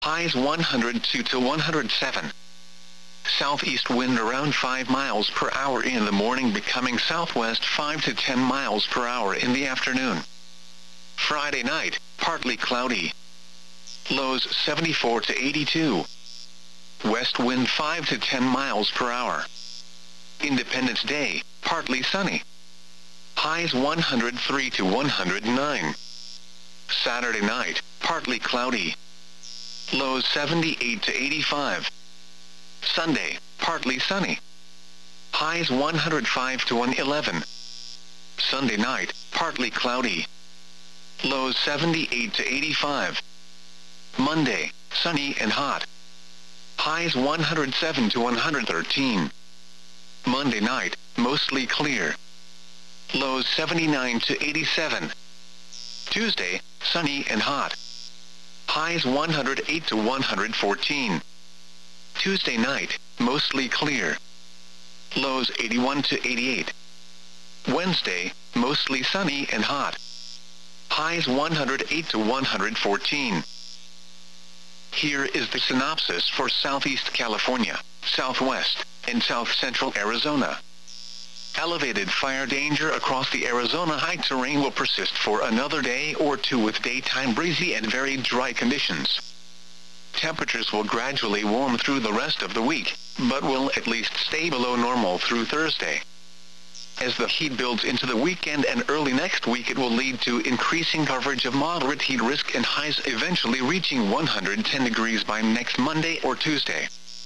Highs 102 to 107. Southeast wind around 5 miles per hour in the morning, becoming southwest 5 to 10 miles per hour in the afternoon. Friday night, partly cloudy. Lows 74 to 82. West wind 5 to 10 miles per hour. Independence Day, partly sunny. Highs 103 to 109. Saturday night, partly cloudy. Lows 78 to 85. Sunday, partly sunny. Highs 105 to 111. Sunday night, partly cloudy. Lows 78 to 85. Monday, sunny and hot. Highs 107 to 113. Monday night, mostly clear. Lows 79 to 87. Tuesday, sunny and hot. Highs 108 to 114. Tuesday night, mostly clear. Lows 81 to 88. Wednesday, mostly sunny and hot. Highs 108 to 114. Here is the synopsis for Southeast California, Southwest, and South Central Arizona. Elevated fire danger across the Arizona high terrain will persist for another day or two with daytime breezy and very dry conditions. Temperatures will gradually warm through the rest of the week, but will at least stay below normal through Thursday. As the heat builds into the weekend and early next week, it will lead to increasing coverage of moderate heat risk and highs eventually reaching 110 degrees by next Monday or Tuesday.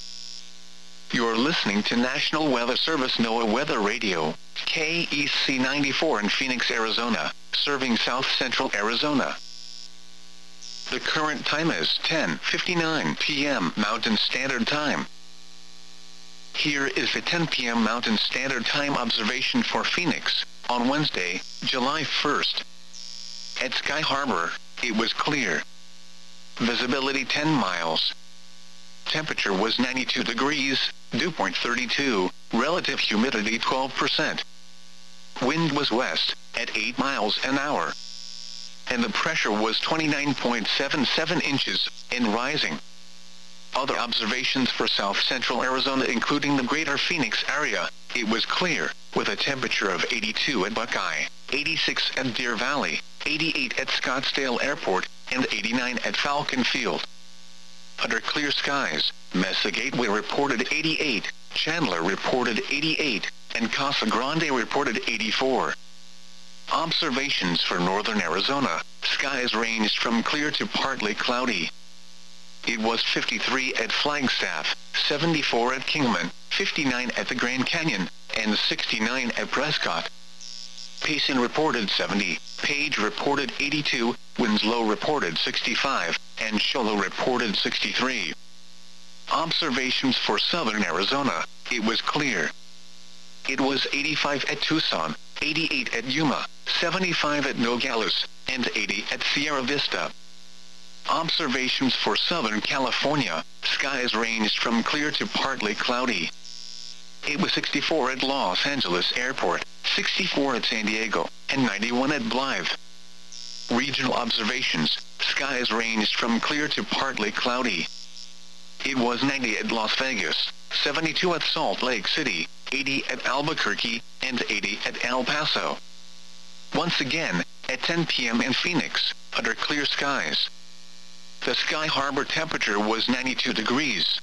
You're listening to National Weather Service NOAA Weather Radio, KEC 94 in Phoenix, Arizona, serving South Central Arizona. The current time is 10:59 p.m. Mountain Standard Time. Here is the 10 p.m. Mountain Standard Time observation for Phoenix, on Wednesday, July 1st. At Sky Harbor, it was clear. Visibility 10 miles. Temperature was 92 degrees, dew point 32, relative humidity 12%. Wind was west, at 8 miles an hour. And the pressure was 29.77 inches, and rising. Other observations for South Central Arizona, including the greater Phoenix area, it was clear, with a temperature of 82 at Buckeye, 86 at Deer Valley, 88 at Scottsdale Airport, and 89 at Falcon Field. Under clear skies, Mesa Gateway reported 88, Chandler reported 88, and Casa Grande reported 84. Observations for northern Arizona, skies ranged from clear to partly cloudy. It was 53 at Flagstaff, 74 at Kingman, 59 at the Grand Canyon, and 69 at Prescott. Payson reported 70, Page reported 82, Winslow reported 65, and Show Low reported 63. Observations for southern Arizona, it was clear. It was 85 at Tucson, 88 at Yuma, 75 at Nogales, and 80 at Sierra Vista. Observations for Southern California, skies ranged from clear to partly cloudy. It was 64 at Los Angeles Airport, 64 at San Diego, and 91 at Blythe. Regional observations, skies ranged from clear to partly cloudy. It was 90 at Las Vegas, 72 at Salt Lake City, 80 at Albuquerque, and 80 at El Paso. Once again, at 10 p.m. in Phoenix, under clear skies. The Sky Harbor temperature was 92 degrees.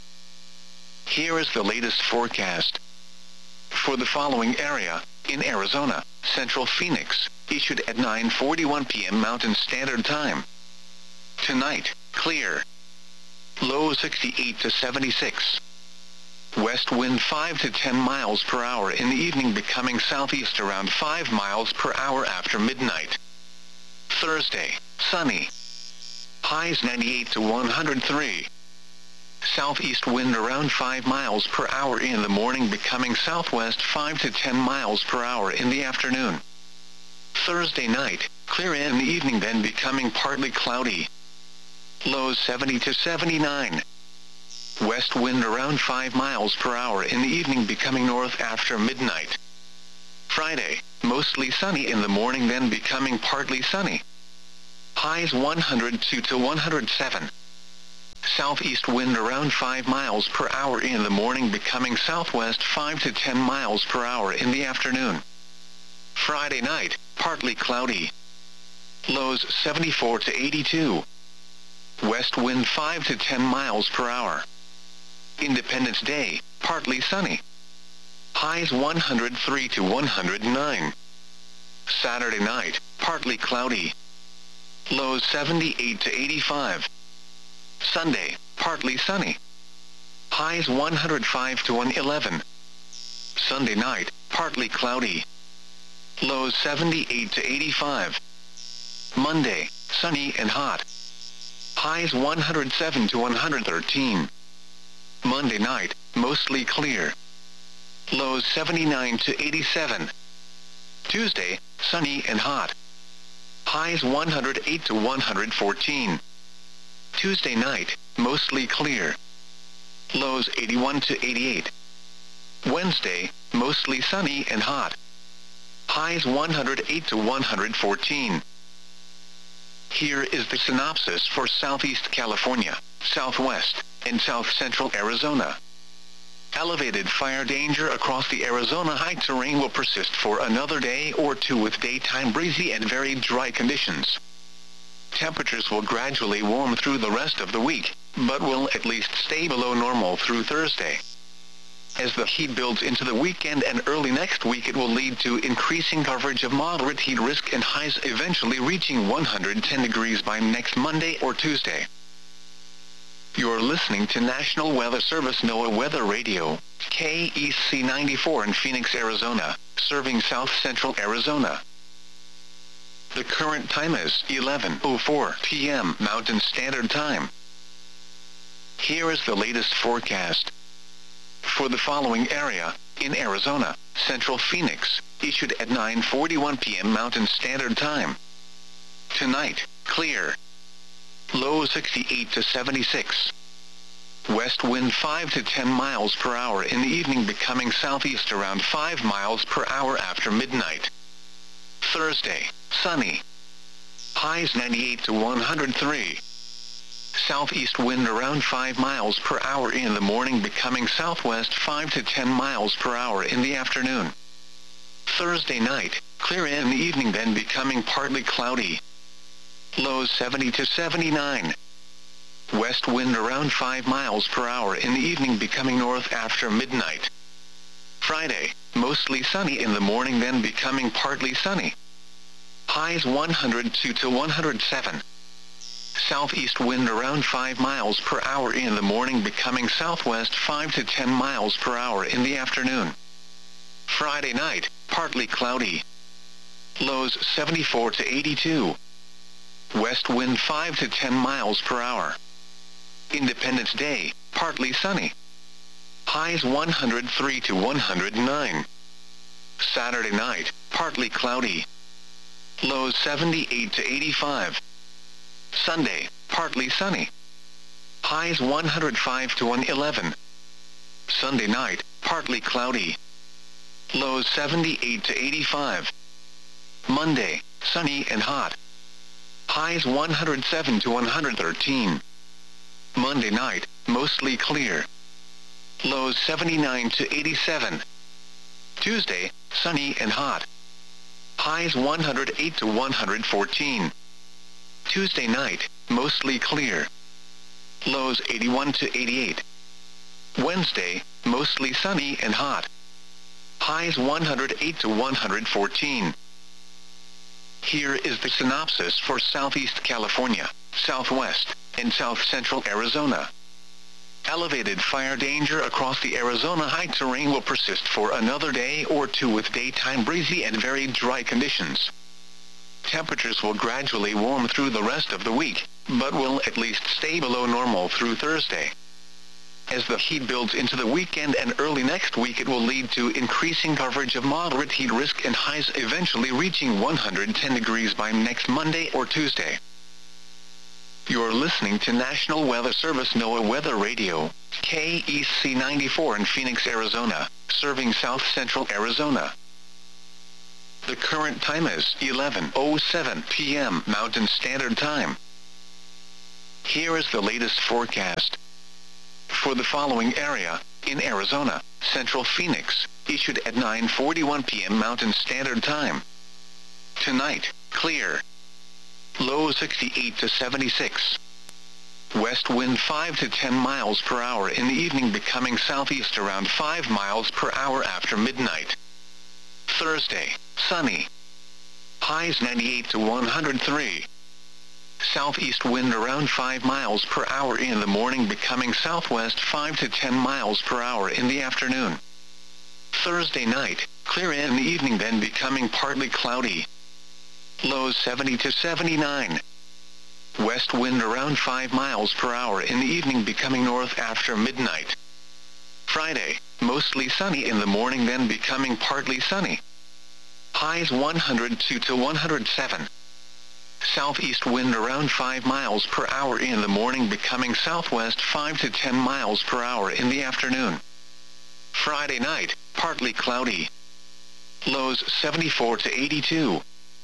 Here is the latest forecast. For the following area, in Arizona, Central Phoenix, issued at 9:41 p.m. Mountain Standard Time. Tonight, clear. Low 68 to 76. West wind 5 to 10 miles per hour in the evening, becoming southeast around 5 miles per hour after midnight. Thursday, sunny. Highs 98 to 103. Southeast wind around 5 miles per hour in the morning, becoming southwest 5 to 10 miles per hour in the afternoon. Thursday night, clear in the evening, then becoming partly cloudy. Lows 70 to 79. West wind around 5 miles per hour in the evening, becoming north after midnight. Friday, mostly sunny in the morning, then becoming partly sunny. Highs 102 to 107. southeast wind around 5 miles per hour in the morning, becoming southwest 5 to 10 miles per hour in the afternoon. Friday night, partly cloudy. Lows 74 to 82. West wind 5 to 10 miles per hour. Independence Day, partly sunny. Highs 103 to 109. Saturday night, partly cloudy. Lows 78 to 85. Sunday, partly sunny. Highs 105 to 111. Sunday night, partly cloudy. Lows 78 to 85. Monday, sunny and hot. Highs 107 to 113. Monday night, mostly clear. Lows 79 to 87. Tuesday, sunny and hot. Highs 108 to 114. Tuesday night, mostly clear. Lows 81 to 88. Wednesday, mostly sunny and hot. Highs 108 to 114. Here is the synopsis for Southeast California, Southwest, and South Central Arizona. Elevated fire danger across the Arizona high terrain will persist for another day or two with daytime breezy and very dry conditions. Temperatures will gradually warm through the rest of the week, but will at least stay below normal through Thursday. As the heat builds into the weekend and early next week, it will lead to increasing coverage of moderate heat risk and highs eventually reaching 110 degrees by next Monday or Tuesday. You're listening to National Weather Service NOAA Weather Radio, KEC 94 in Phoenix, Arizona, serving South Central Arizona. The current time is 11:04 p.m. Mountain Standard Time. Here is the latest forecast. For the following area, in Arizona, Central Phoenix, issued at 9:41 p.m. Mountain Standard Time. Tonight, clear. Low 68 to 76. West wind 5 to 10 miles per hour in the evening, becoming southeast around 5 miles per hour after midnight. Thursday, sunny. Highs 98 to 103. Southeast wind around 5 miles per hour in the morning, becoming southwest 5 to 10 miles per hour in the afternoon. Thursday night, clear in the evening, then becoming partly cloudy. Lows 70 to 79. West wind around 5 miles per hour in the evening, becoming north after midnight. Friday, mostly sunny in the morning, then becoming partly sunny. Highs 102 to 107. Southeast wind around 5 miles per hour in the morning, becoming southwest 5 to 10 miles per hour in the afternoon. Friday night, partly cloudy. Lows 74 to 82. West wind 5 to 10 miles per hour. Independence Day, partly sunny. Highs 103 to 109. Saturday night, partly cloudy. Lows 78 to 85. Sunday, partly sunny. Highs 105 to 111. Sunday night, partly cloudy. Lows 78 to 85. Monday, sunny and hot. Highs 107 to 113. Monday night, mostly clear. Lows 79 to 87. Tuesday, sunny and hot. Highs 108 to 114. Tuesday night, mostly clear. Lows 81 to 88. Wednesday, mostly sunny and hot. Highs 108 to 114. Here is the synopsis for Southeast California, Southwest, and South Central Arizona. Elevated fire danger across the Arizona high terrain will persist for another day or two with daytime breezy and very dry conditions. Temperatures will gradually warm through the rest of the week, but will at least stay below normal through Thursday. As the heat builds into the weekend and early next week, it will lead to increasing coverage of moderate heat risk and highs eventually reaching 110 degrees by next Monday or Tuesday. You're listening to National Weather Service NOAA Weather Radio, KEC 94 in Phoenix, Arizona, serving South Central Arizona. The current time is 11:07 p.m. Mountain Standard Time. Here is the latest forecast. for the following area, in Arizona, Central Phoenix, issued at 9:41 p.m. Mountain Standard Time. Tonight, clear. Low 68 to 76. West wind 5 to 10 miles per hour in the evening, becoming southeast around 5 miles per hour after midnight. Thursday, sunny. Highs 98 to 103. Southeast wind around 5 miles per hour in the morning, becoming southwest 5 to 10 miles per hour in the afternoon. Thursday night, clear in the evening, then becoming partly cloudy. Lows 70 to 79. West wind around 5 miles per hour in the evening, becoming north after midnight. Friday, mostly sunny in the morning, then becoming partly sunny. Highs 102 to 107. Southeast wind around 5 miles per hour in the morning, becoming southwest 5 to 10 miles per hour in the afternoon. Friday night, partly cloudy. Lows 74 to 82.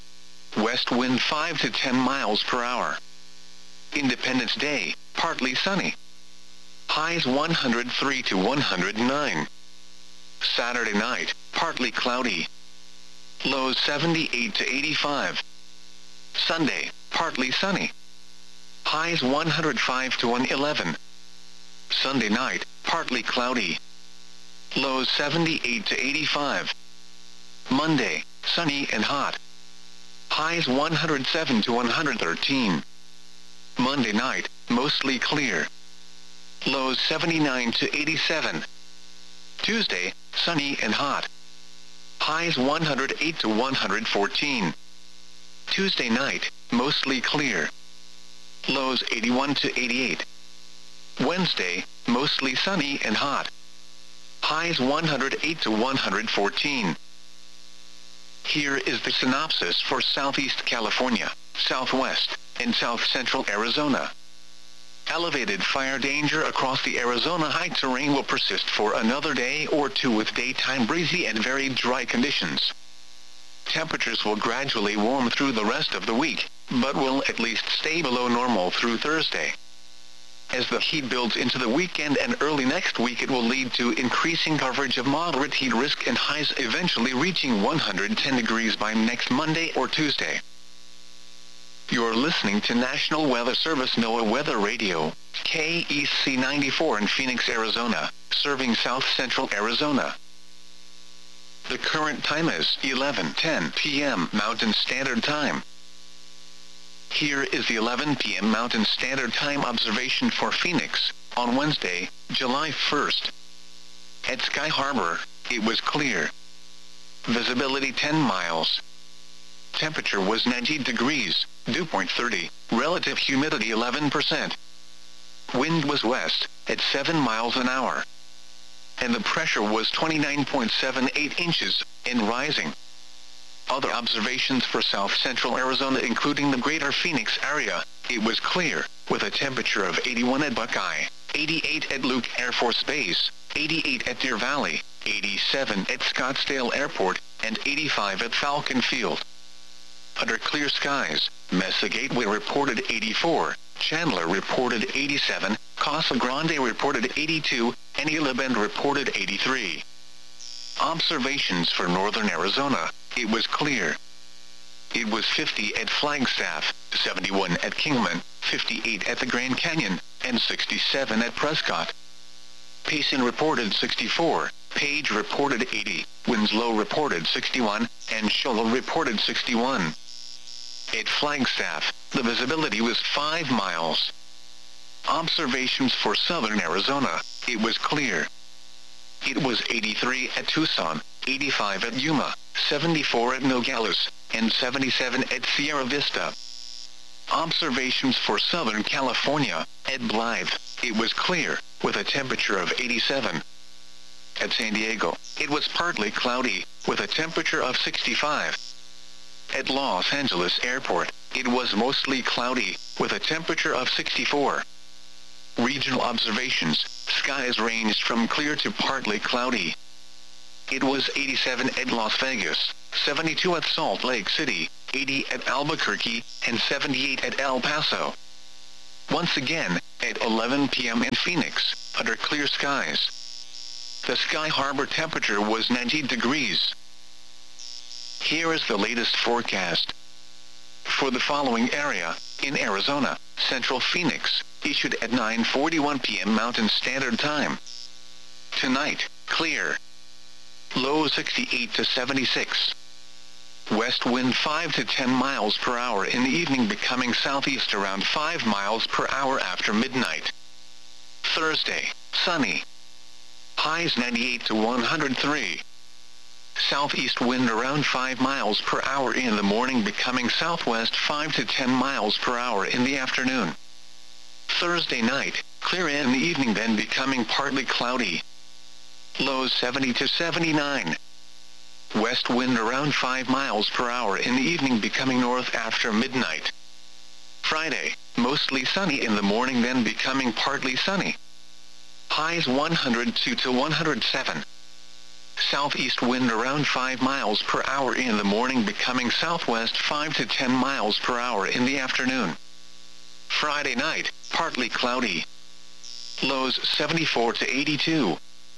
West wind 5 to 10 miles per hour. Independence Day, partly sunny. Highs 103 to 109. Saturday night, partly cloudy. Lows 78 to 85. Sunday, partly sunny. Highs 105 to 111. Sunday night, partly cloudy. Lows 78 to 85. Monday, sunny and hot. Highs 107 to 113. Monday night, mostly clear. Lows 79 to 87. Tuesday, sunny and hot. Highs 108 to 114. Tuesday night, mostly clear. Lows 81 to 88. Wednesday, mostly sunny and hot. Highs 108 to 114. Here is the synopsis for Southeast California, Southwest, and South Central Arizona. Elevated fire danger across the Arizona high terrain will persist for another day or two, with daytime breezy and very dry conditions. Temperatures will gradually warm through the rest of the week, but will at least stay below normal through Thursday. As the heat builds into the weekend and early next week, it will lead to increasing coverage of moderate heat risk and highs eventually reaching 110 degrees by next Monday or Tuesday. You're listening to National Weather Service NOAA Weather Radio, KEC 94 in Phoenix, Arizona, serving South Central Arizona. The current time is 11:10 p.m. Mountain Standard Time. Here is the 11 p.m. Mountain Standard Time observation for Phoenix, on Wednesday, July 1st. At Sky Harbor, it was clear. Visibility 10 miles. Temperature was 90 degrees, dew point 30, relative humidity 11%. Wind was west, at 7 miles an hour. And the pressure was 29.78 inches, and rising. Other observations for South Central Arizona, including the greater Phoenix area, it was clear, with a temperature of 81 at Buckeye, 88 at Luke Air Force Base, 88 at Deer Valley, 87 at Scottsdale Airport, and 85 at Falcon Field. Under clear skies, Mesa Gateway reported 84, Chandler reported 87, Casa Grande reported 82, and Isla Bend reported 83. Observations for northern Arizona, it was clear. It was 50 at Flagstaff, 71 at Kingman, 58 at the Grand Canyon, and 67 at Prescott. Payson reported 64, Page reported 80, Winslow reported 61, and Shola reported 61. At Flagstaff, the visibility was 5 miles. Observations for southern Arizona, it was clear. It was 83 at Tucson, 85 at Yuma, 74 at Nogales, and 77 at Sierra Vista. Observations for Southern California, at Blythe, it was clear, with a temperature of 87. At San Diego, it was partly cloudy, with a temperature of 65. At Los Angeles Airport, it was mostly cloudy, with a temperature of 64. Regional observations, skies ranged from clear to partly cloudy. It was 87 at Las Vegas, 72 at Salt Lake City, 80 at Albuquerque, and 78 at El Paso. Once again, at 11 p.m. in Phoenix, under clear skies. The Sky Harbor temperature was 90 degrees. Here is the latest forecast. For the following area, in Arizona, Central Phoenix, issued at 9:41 p.m. Mountain Standard Time. Tonight, clear. Low 68 to 76. West wind 5 to 10 miles per hour in the evening, becoming southeast around 5 miles per hour after midnight. Thursday, sunny. Highs 98 to 103. Southeast wind around 5 miles per hour in the morning, becoming southwest 5 to 10 miles per hour in the afternoon. Thursday night, clear in the evening, then becoming partly cloudy. Lows 70 to 79. West wind around 5 miles per hour in the evening, becoming north after midnight. Friday, mostly sunny in the morning, then becoming partly sunny. Highs 102 to 107. Southeast wind around 5 miles per hour in the morning, becoming southwest 5 to 10 miles per hour in the afternoon. Friday night, partly cloudy. Lows 74 to 82.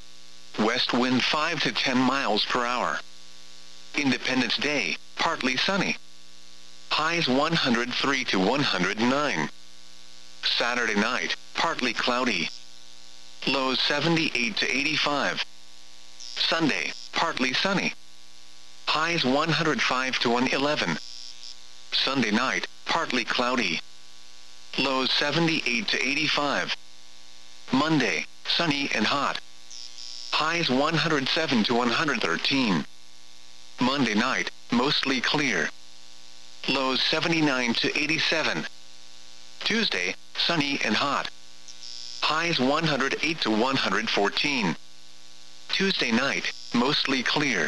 West wind 5 to 10 miles per hour. Independence Day, partly sunny. Highs 103 to 109. Saturday night, partly cloudy. Lows 78 to 85. Sunday, partly sunny. Highs 105 to 111. Sunday night, partly cloudy. Lows 78 to 85. Monday, sunny and hot. Highs 107 to 113. Monday night, mostly clear. Lows 79 to 87. Tuesday, sunny and hot. Highs 108 to 114. Tuesday night, mostly clear.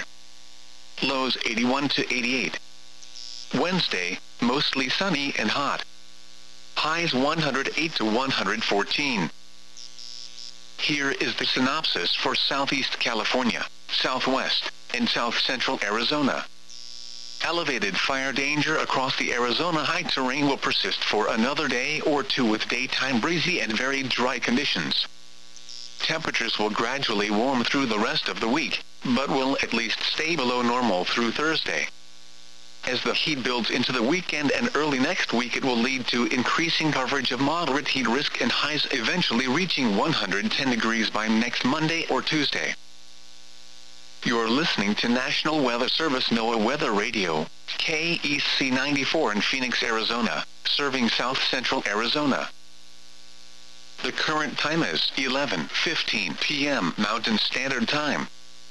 Lows 81 to 88. Wednesday, mostly sunny and hot. Highs 108 to 114. Here is the synopsis for Southeast California, Southwest, and South Central Arizona. Elevated fire danger across the Arizona high terrain will persist for another day or two, with daytime breezy and very dry conditions. Temperatures will gradually warm through the rest of the week, but will at least stay below normal through Thursday. As the heat builds into the weekend and early next week, it will lead to increasing coverage of moderate heat risk and highs eventually reaching 110 degrees by next Monday or Tuesday. You're listening to National Weather Service NOAA Weather Radio, KEC 94 in Phoenix, Arizona, serving South Central Arizona. The current time is 11:15 p.m. Mountain Standard Time.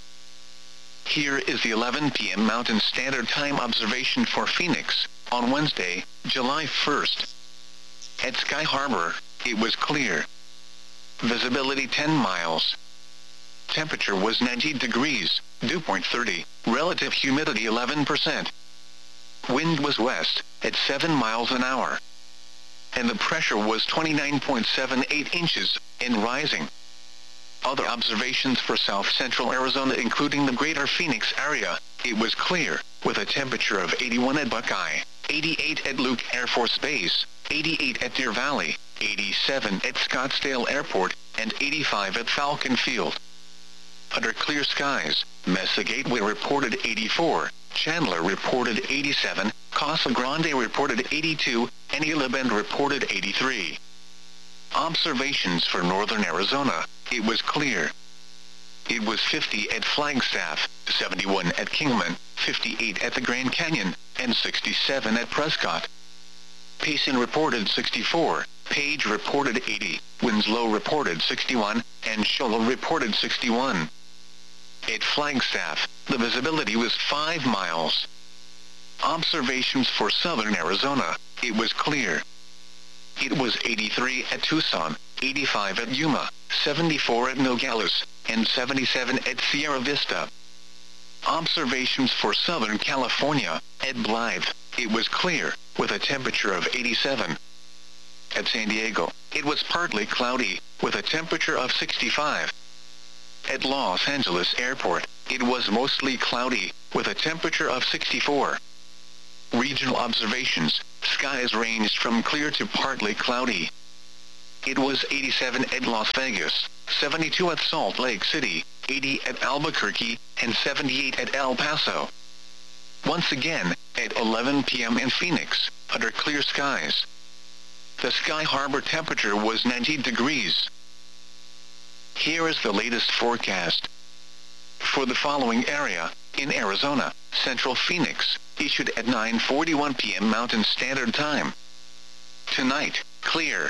Here is the 11 p.m. Mountain Standard Time observation for Phoenix, on Wednesday, July 1st. At Sky Harbor, it was clear. Visibility 10 miles. Temperature was 90 degrees, dew point 30, relative humidity 11%. Wind was west, at 7 miles an hour. And the pressure was 29.78 inches, and rising. Other observations for South Central Arizona, including the greater Phoenix area, it was clear, with a temperature of 81 at Buckeye, 88 at Luke Air Force Base, 88 at Deer Valley, 87 at Scottsdale Airport, and 85 at Falcon Field. Under clear skies, Mesa Gateway reported 84, Chandler reported 87, Casa Grande reported 82, and Isla Bend reported 83. Observations for northern Arizona, it was clear. It was 50 at Flagstaff, 71 at Kingman, 58 at the Grand Canyon, and 67 at Prescott. Payson reported 64, Page reported 80, Winslow reported 61, and Shola reported 61. At Flagstaff, the visibility was 5 miles. Observations for southern Arizona, it was clear. It was 83 at Tucson, 85 at Yuma, 74 at Nogales, and 77 at Sierra Vista. Observations for Southern California, at Blythe, it was clear, with a temperature of 87. At San Diego, it was partly cloudy, with a temperature of 65. At Los Angeles Airport, it was mostly cloudy, with a temperature of 64. Regional observations, skies ranged from clear to partly cloudy. it was 87 at Las Vegas, 72 at Salt Lake City, 80 at Albuquerque, and 78 at El Paso. Once again, at 11 p.m. in Phoenix, under clear skies. The Sky Harbor temperature was 90 degrees. Here is the latest forecast. For the following area, in Arizona, Central Phoenix, issued at 9:41 p.m. Mountain Standard Time. Tonight, clear.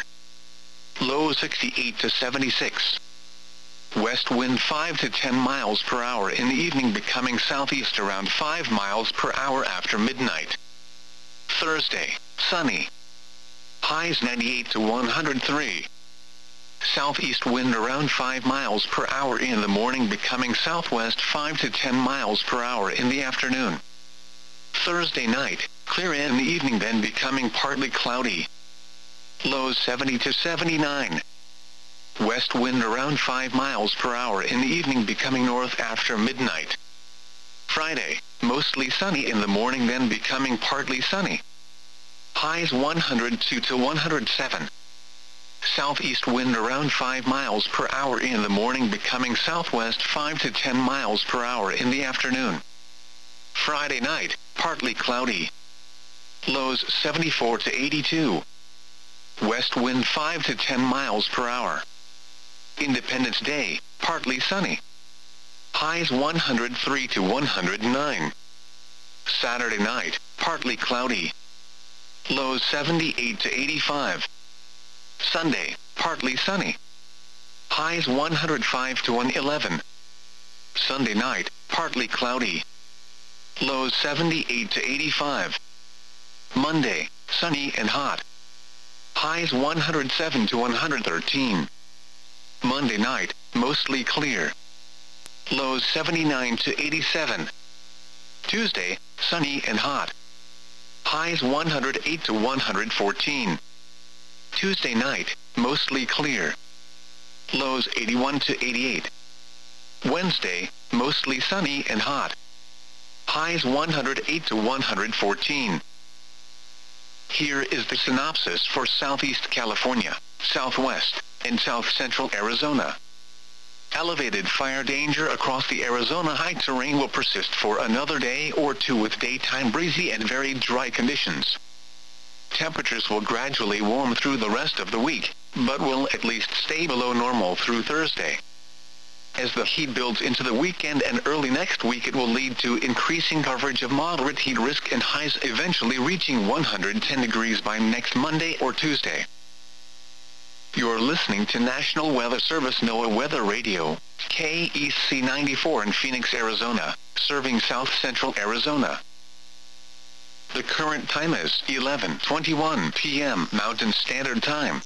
Low 68 to 76. West wind 5 to 10 miles per hour in the evening, becoming southeast around 5 miles per hour after midnight. Thursday, sunny. Highs 98 to 103. Southeast wind around 5 miles per hour in the morning, becoming southwest 5 to 10 miles per hour in the afternoon. Thursday night, clear in the evening, then becoming partly cloudy. Lows 70 to 79. West wind around 5 miles per hour in the evening, becoming north after midnight. Friday, mostly sunny in the morning, then becoming partly sunny. Highs 102 to 107. Southeast wind around 5 miles per hour in the morning, becoming southwest 5 to 10 miles per hour in the afternoon. Friday night, partly cloudy. Lows 74 to 82. West wind 5 to 10 miles per hour. Independence Day, partly sunny. Highs 103 to 109. Saturday night, partly cloudy. Lows 78 to 85. Sunday, partly sunny. Highs 105 to 111. Sunday night, partly cloudy. Lows 78 to 85. Monday, sunny and hot. Highs 107 to 113. Monday night, mostly clear. Lows 79 to 87. Tuesday, sunny and hot. Highs 108 to 114. Tuesday night, mostly clear. Lows 81 to 88. Wednesday, mostly sunny and hot. Highs 108 to 114. Here is the synopsis for Southeast California, Southwest, and South Central Arizona. Elevated fire danger across the Arizona high terrain will persist for another day or two, with daytime breezy and very dry conditions. Temperatures will gradually warm through the rest of the week, but will at least stay below normal through Thursday. As the heat builds into the weekend and early next week, it will lead to increasing coverage of moderate heat risk and highs eventually reaching 110 degrees by next Monday or Tuesday. You're listening to National Weather Service NOAA Weather Radio, KEC 94 in Phoenix, Arizona, serving South Central Arizona. The current time is 11:21 p.m. Mountain Standard Time.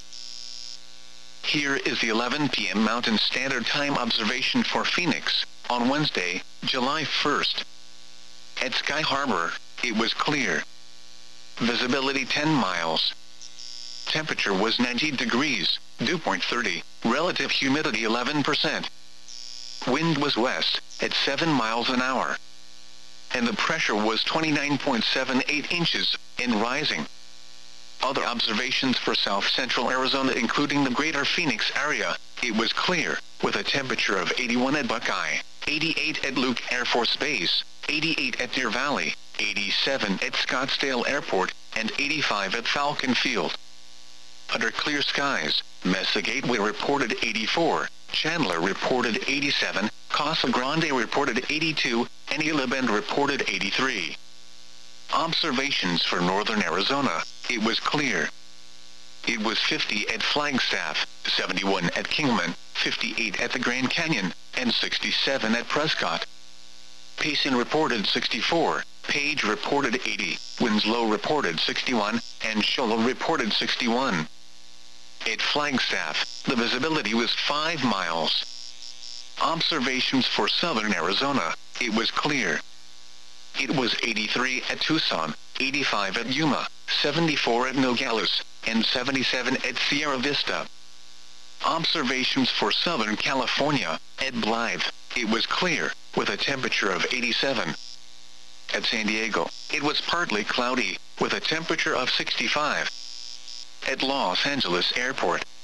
Here is the 11 p.m. Mountain Standard Time observation for Phoenix, on Wednesday, July 1st. At Sky Harbor, it was clear. Visibility 10 miles. Temperature was 90 degrees, dew point 30, relative humidity 11%. Wind was west, at 7 miles an hour. And the pressure was 29.78 inches, and rising. Other observations for South Central Arizona, including the greater Phoenix area, it was clear, with a temperature of 81 at Buckeye, 88 at Luke Air Force Base, 88 at Deer Valley, 87 at Scottsdale Airport, and 85 at Falcon Field. Under clear skies, Mesa Gateway reported 84, Chandler reported 87, Casa Grande reported 82, and Gila Bend reported 83. Observations for northern Arizona, it was clear. It was 50 at Flagstaff, 71 at Kingman, 58 at the Grand Canyon, and 67 at Prescott. Payson reported 64, Page reported 80, Winslow reported 61, and Shola reported 61. At Flagstaff, the visibility was 5 miles. Observations for southern Arizona, it was clear. It was 83 at Tucson, 85 at Yuma, 74 at Nogales, and 77 at Sierra Vista. Observations for Southern California, at Blythe, it was clear, with a temperature of 87. At San Diego, it was partly cloudy, with a temperature of 65. At Los Angeles Airport,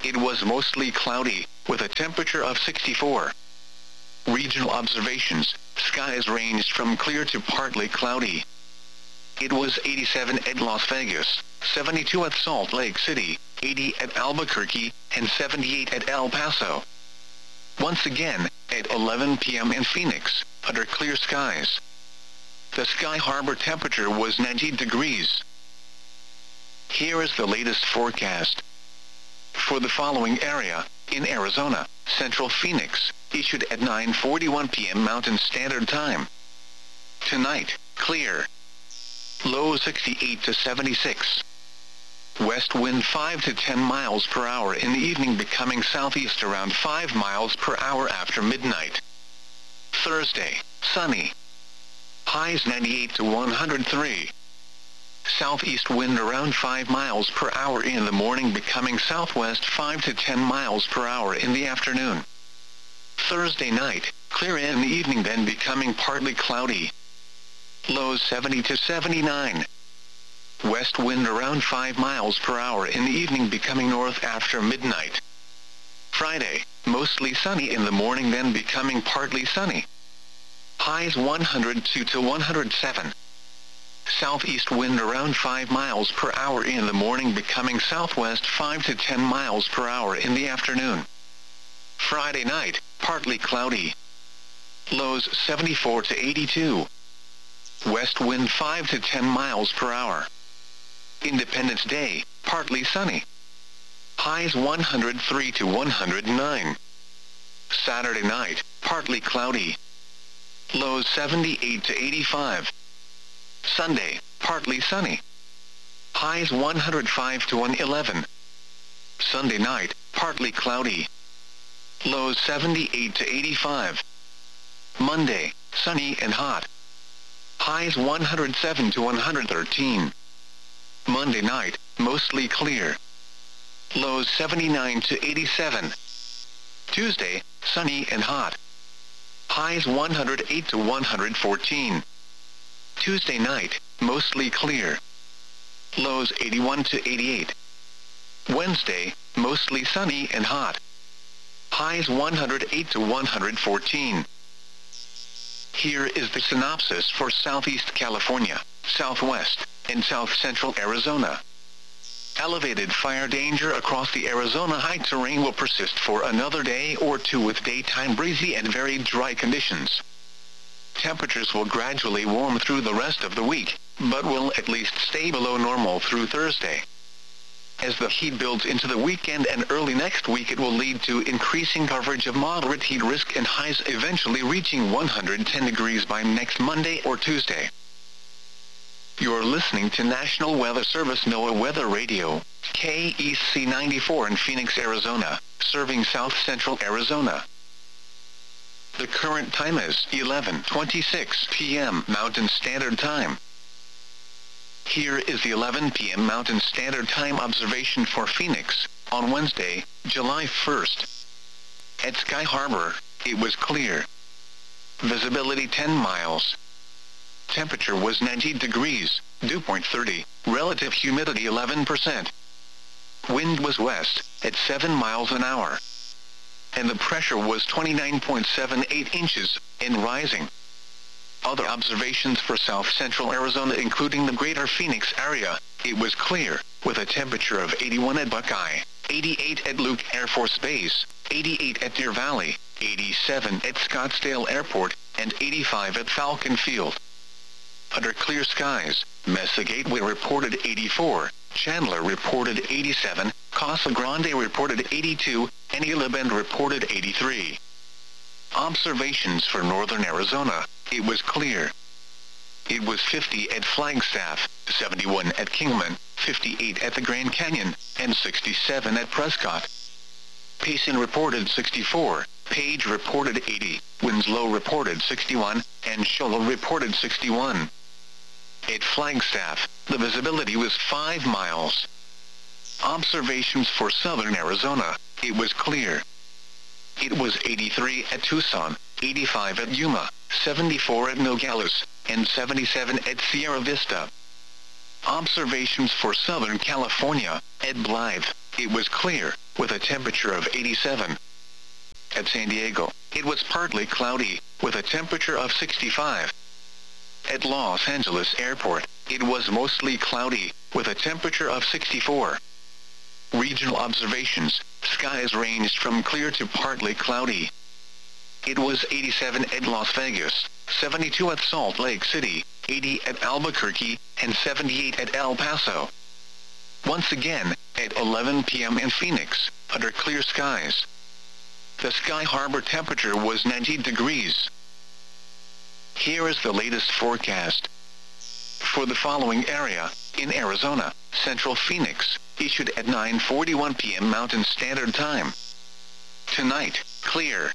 It was mostly cloudy, with a temperature of 64. Regional observations, skies ranged from clear to partly cloudy. It was 87 at Las Vegas, 72 at Salt Lake City, 80 at Albuquerque, and 78 at El Paso. Once again, at 11 p.m. in Phoenix, under clear skies. The Sky Harbor temperature was 90 degrees. Here is the latest forecast. For the following area, in Arizona, Central Phoenix, issued at 9:41 p.m. Mountain Standard Time. Tonight, clear. Low 68 to 76. West wind 5 to 10 miles per hour in the evening, becoming southeast around 5 miles per hour after midnight. Thursday, sunny. Highs 98 to 103. Southeast wind around 5 miles per hour in the morning, becoming southwest 5 to 10 miles per hour in the afternoon. Thursday night, clear in the evening, then becoming partly cloudy. Lows 70 to 79. West wind around 5 miles per hour in the evening, becoming north after midnight. Friday, mostly sunny in the morning, then becoming partly sunny. Highs 102 to 107. Southeast wind around 5 miles per hour in the morning, becoming southwest 5 to 10 miles per hour in the afternoon. Friday night, partly cloudy. Lows 74 to 82. West wind 5 to 10 miles per hour. Independence Day, partly sunny. Highs 103 to 109. Saturday night, partly cloudy. Lows 78 to 85. Sunday, partly sunny. Highs 105 to 111. Sunday night, partly cloudy. Lows 78 to 85. Monday, sunny and hot. Highs 107 to 113. Monday night, mostly clear. Lows 79 to 87. Tuesday, sunny and hot. Highs 108 to 114. Tuesday night, mostly clear. Lows 81 to 88. Wednesday, mostly sunny and hot. Highs 108 to 114. Here is the synopsis for Southeast California, Southwest, and South Central Arizona. Elevated fire danger across the Arizona high terrain will persist for another day or two, with daytime breezy and very dry conditions. Temperatures will gradually warm through the rest of the week, but will at least stay below normal through Thursday. As the heat builds into the weekend and early next week, it will lead to increasing coverage of moderate heat risk and highs eventually reaching 110 degrees by next Monday or Tuesday. You're listening to National Weather Service NOAA Weather Radio, KEC 94 in Phoenix, Arizona, serving South Central Arizona. The current time is 11:26 p.m. Mountain Standard Time. Here is the 11 p.m. Mountain Standard Time observation for Phoenix, on Wednesday, July 1st. At Sky Harbor, it was clear. Visibility 10 miles. Temperature was 90 degrees, dew point 30, relative humidity 11%. Wind was west, at 7 miles an hour. And the pressure was 29.78 inches, and rising. Other observations for South Central Arizona, including the greater Phoenix area, it was clear, with a temperature of 81 at Buckeye, 88 at Luke Air Force Base, 88 at Deer Valley, 87 at Scottsdale Airport, and 85 at Falcon Field. Under clear skies, Mesa Gateway reported 84, Chandler reported 87, Casa Grande reported 82, and Gila Bend reported 83. Observations for northern Arizona, it was clear. It was 50 at Flagstaff, 71 at Kingman, 58 at the Grand Canyon, and 67 at Prescott. Payson reported 64, Page reported 80, Winslow reported 61, and Shola reported 61. At Flagstaff, the visibility was 5 miles. Observations for southern Arizona, it was clear. It was 83 at Tucson, 85 at Yuma, 74 at Nogales, and 77 at Sierra Vista. Observations for Southern California, at Blythe, it was clear, with a temperature of 87. At San Diego, it was partly cloudy, with a temperature of 65. At Los Angeles Airport, it was mostly cloudy, with a temperature of 64. Regional observations, skies ranged from clear to partly cloudy. It was 87 at Las Vegas, 72 at Salt Lake City, 80 at Albuquerque, and 78 at El Paso. Once again, at 11 p.m. in Phoenix, under clear skies. The Sky Harbor temperature was 90 degrees. Here is the latest forecast. For the following area, in Arizona, Central Phoenix, issued at 9:41 p.m. Mountain Standard Time. Tonight, clear.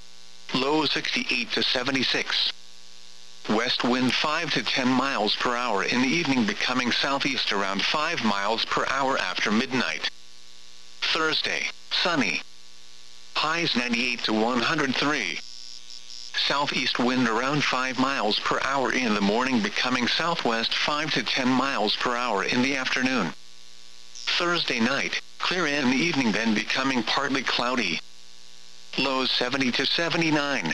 Low 68 to 76. West wind 5 to 10 miles per hour in the evening, becoming southeast around 5 miles per hour after midnight. Thursday, sunny. Highs 98 to 103. Southeast wind around 5 miles per hour in the morning, becoming southwest 5 to 10 miles per hour in the afternoon. Thursday night, clear in the evening, then becoming partly cloudy. Lows 70 to 79.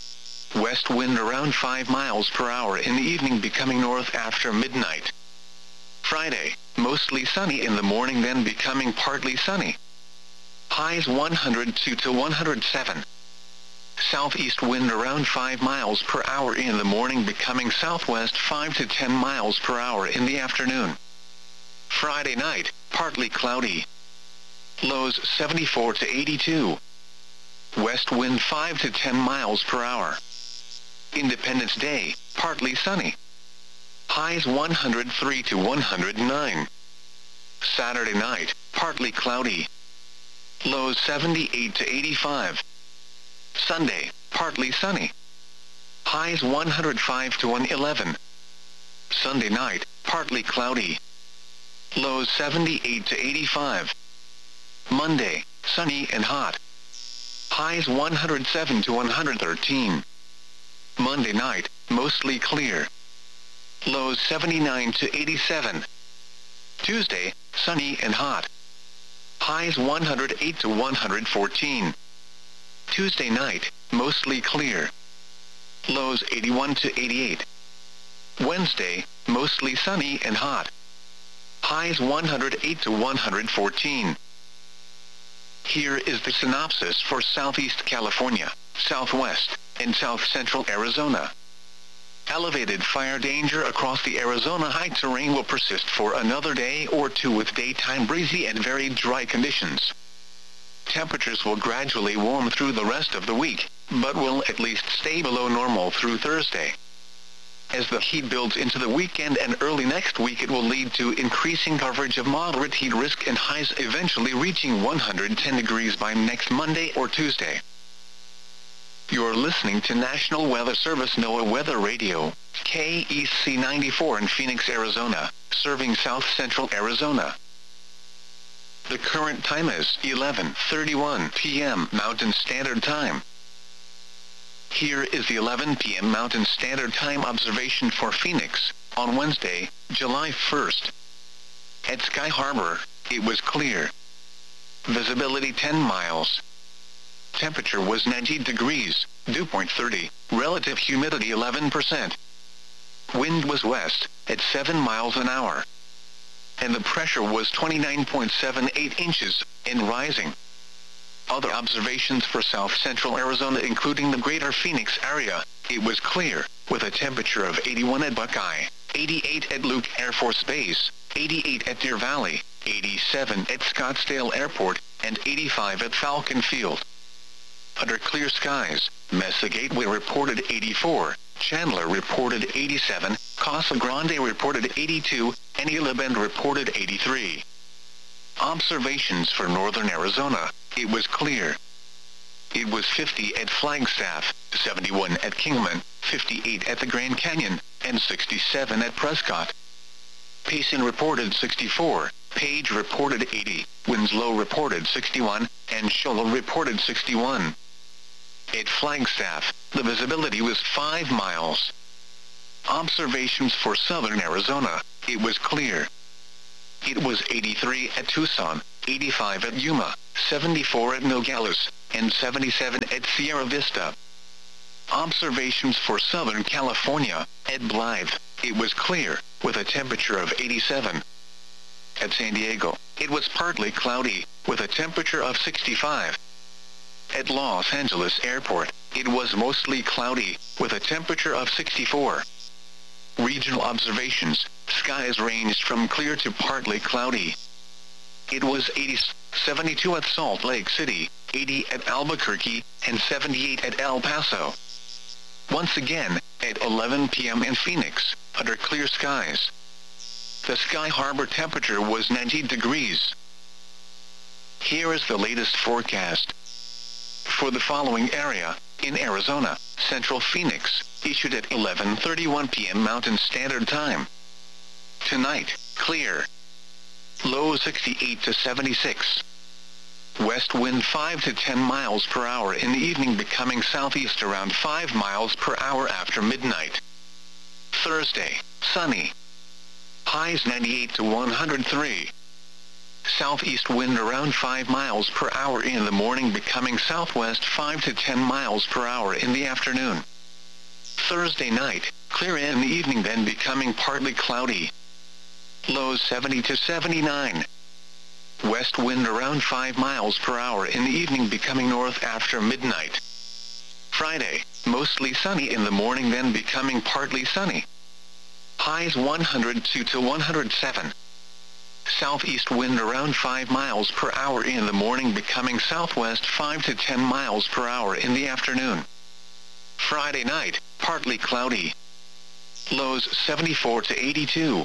West wind around 5 miles per hour in the evening, becoming north after midnight. Friday, mostly sunny in the morning, then becoming partly sunny. Highs 102 to 107. Southeast wind around 5 miles per hour in the morning, becoming southwest 5 to 10 miles per hour in the afternoon. Friday night, partly cloudy. Lows 74 to 82. West wind 5 to 10 miles per hour. Independence Day, partly sunny. Highs 103 to 109. Saturday night, partly cloudy. Lows 78 to 85. Sunday, partly sunny. Highs 105 to 111. Sunday night, partly cloudy. Lows 78 to 85. Monday, sunny and hot. Highs 107 to 113. Monday night, mostly clear. Lows 79 to 87. Tuesday, sunny and hot. Highs 108 to 114. Tuesday night, mostly clear. Lows 81 to 88. Wednesday, mostly sunny and hot. Highs 108 to 114. Here is the synopsis for Southeast California, Southwest, and South Central Arizona. Elevated fire danger across the Arizona high terrain will persist for another day or two, with daytime breezy and very dry conditions. Temperatures will gradually warm through the rest of the week, but will at least stay below normal through Thursday. As the heat builds into the weekend and early next week, it will lead to increasing coverage of moderate heat risk and highs eventually reaching 110 degrees by next Monday or Tuesday. You're listening to National Weather Service NOAA Weather Radio, KEC 94 in Phoenix, Arizona, serving South Central Arizona. The current time is 11:31 p.m. Mountain Standard Time. Here is the 11 p.m. Mountain Standard Time observation for Phoenix, on Wednesday, July 1st. At Sky Harbor, it was clear. Visibility 10 miles. Temperature was 90 degrees, dew point 30, relative humidity 11%. Wind was west, at 7 miles an hour. And the pressure was 29.78 inches, and rising. Other observations for South Central Arizona, including the greater Phoenix area, it was clear, with a temperature of 81 at Buckeye, 88 at Luke Air Force Base, 88 at Deer Valley, 87 at Scottsdale Airport, and 85 at Falcon Field. Under clear skies, Mesa Gateway reported 84, Chandler reported 87, Casa Grande reported 82, and Isla Bend reported 83. Observations for northern Arizona, it was clear. It was 50 at Flagstaff, 71 at Kingman, 58 at the Grand Canyon, and 67 at Prescott. Payson reported 64, Page reported 80, Winslow reported 61, and Shola reported 61. At Flagstaff, the visibility was 5 miles. Observations for southern Arizona, it was clear. It was 83 at Tucson, 85 at Yuma, 74 at Nogales, and 77 at Sierra Vista. Observations for Southern California. At Blythe, it was clear, with a temperature of 87. At San Diego, it was partly cloudy, with a temperature of 65. At Los Angeles Airport, it was mostly cloudy, with a temperature of 64. Regional observations. Skies ranged from clear to partly cloudy. It was 72 at Salt Lake City, 80 at Albuquerque, and 78 at El Paso. Once again, at 11 p.m. in Phoenix, under clear skies. The Sky Harbor temperature was 90 degrees. Here is the latest forecast. For the following area, in Arizona, Central Phoenix, issued at 11:31 p.m. Mountain Standard Time. Tonight, clear. Low 68 to 76. West wind 5 to 10 miles per hour in the evening, becoming southeast around 5 miles per hour after midnight. Thursday, sunny. Highs 98 to 103. Southeast wind around 5 miles per hour in the morning, becoming southwest 5 to 10 miles per hour in the afternoon. Thursday night, clear in the evening, then becoming partly cloudy. Lows 70 to 79. West wind around 5 miles per hour in the evening, becoming north after midnight. Friday, mostly sunny in the morning, then becoming partly sunny. Highs 102 to 107. Southeast wind around 5 miles per hour in the morning, becoming southwest 5 to 10 miles per hour in the afternoon. Friday night, partly cloudy. Lows 74 to 82.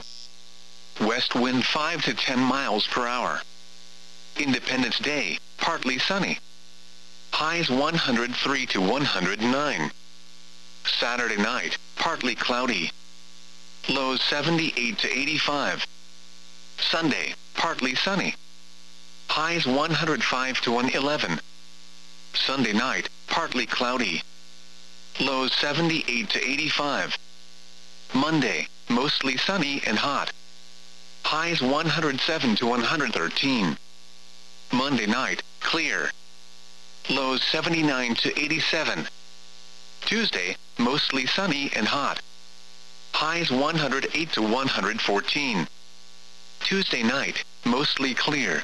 West wind 5 to 10 miles per hour. Independence Day, partly sunny. Highs 103 to 109. Saturday night, partly cloudy. Lows 78 to 85. Sunday, partly sunny. Highs 105 to 111. Sunday night, partly cloudy. Lows 78 to 85. Monday, mostly sunny and hot. Highs 107 to 113. Monday night, clear. Lows 79 to 87. Tuesday, mostly sunny and hot. Highs 108 to 114. Tuesday night, mostly clear.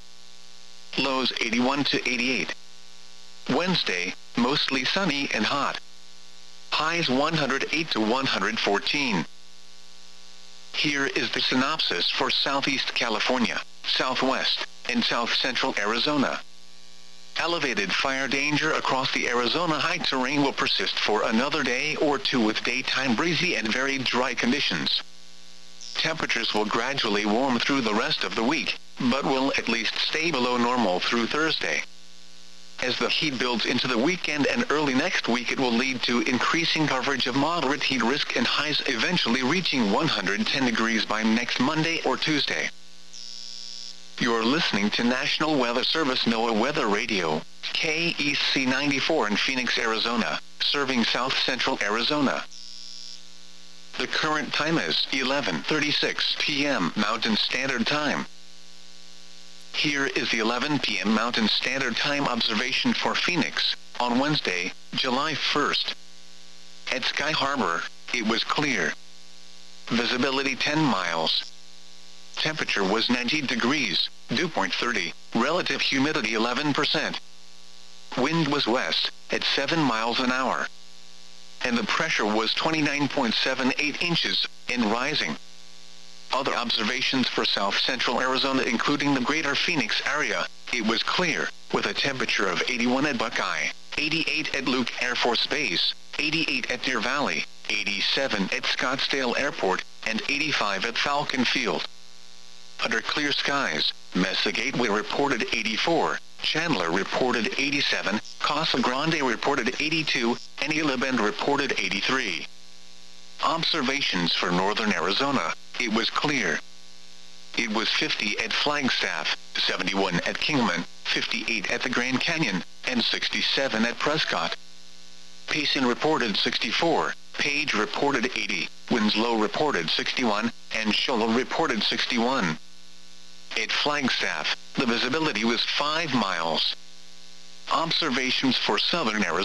Lows 81 to 88. Wednesday, mostly sunny and hot. Highs 108 to 114. Here is the synopsis for Southeast California, Southwest, and South Central Arizona. Elevated fire danger across the Arizona high terrain will persist for another day or two, with daytime breezy and very dry conditions. Temperatures will gradually warm through the rest of the week, but will at least stay below normal through Thursday. As the heat builds into the weekend and early next week, it will lead to increasing coverage of moderate heat risk and highs eventually reaching 110 degrees by next Monday or Tuesday. You're listening to National Weather Service NOAA Weather Radio, KEC 94 in Phoenix, Arizona, serving South Central Arizona. The current time is 11:36 p.m. Mountain Standard Time. Here is the 11 p.m. Mountain Standard Time observation for Phoenix, on Wednesday, July 1st. At Sky Harbor, it was clear. Visibility 10 miles. Temperature was 90 degrees, dew point 30, relative humidity 11%. Wind was west, at 7 miles an hour. And the pressure was 29.78 inches, and rising. Other observations for South Central Arizona, including the greater Phoenix area, it was clear, with a temperature of 81 at Buckeye, 88 at Luke Air Force Base, 88 at Deer Valley, 87 at Scottsdale Airport, and 85 at Falcon Field. Under clear skies, Mesa Gateway reported 84, Chandler reported 87, Casa Grande reported 82, and Isla Bend reported 83. Observations for northern Arizona, it was clear. It was 50 at Flagstaff, 71 at Kingman, 58 at the Grand Canyon, and 67 at Prescott. Payson reported 64, Page reported 80, Winslow reported 61, and Shoal reported 61. At Flagstaff, the visibility was 5 miles. Observations for southern Arizona.